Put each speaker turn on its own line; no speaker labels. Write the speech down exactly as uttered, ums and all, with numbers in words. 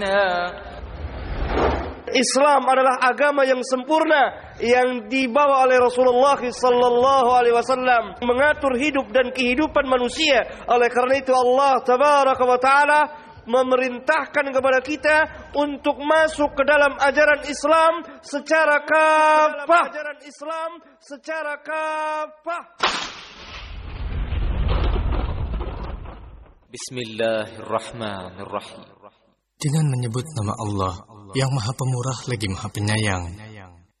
Islam adalah agama yang sempurna yang dibawa oleh Rasulullah sallallahu alaihi wasallam, mengatur hidup dan kehidupan manusia. Oleh karena itu Allah tabaraka wa taala memerintahkan kepada kita untuk masuk ke dalam ajaran Islam secara kafah. Ajaran Islam secara kafah.
Bismillahirrahmanirrahim. Dengan menyebut nama Allah yang Maha Pemurah lagi Maha Penyayang.